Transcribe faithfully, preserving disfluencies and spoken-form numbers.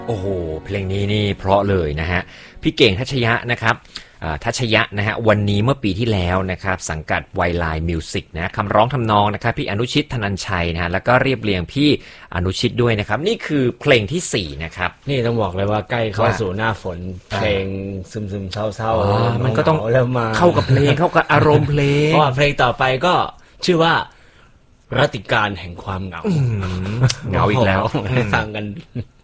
โอ้โหเพลงนี้นี่เพราะเลยนะฮะพี่เก่งทัชยะนะครับทัชยะนะฮะวันนี้เมื่อปีที่แล้วนะครับสังกัดไวไลน์มิวสิกนะคำร้องทำนองนะครับพี่อนุชิตธนัญชัยนะฮะแล้วก็เรียบเรียงพี่อนุชิตด้วยนะครับนี่คือเพลงที่สี่นะครับนี่ต้องบอกเลยว่าใกล้เข้าสู่หน้าฝนเพลงซึมๆเศร้าๆมันก็ต้องเริ่มมาเข้ากับเพลงเข้ากับอารมณ์เพลงเพราะว่าเพลงต่อไปก็ชื่อว่ารัติการแห่งความเหงาเหงาอีกแล้วฟังกัน